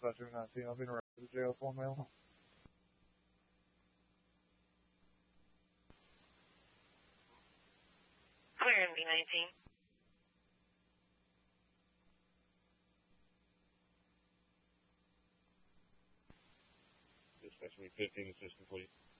dispatcher 19. I've been around the jail for mail. Clear MD-19. Dispatcher 15 assistant, please.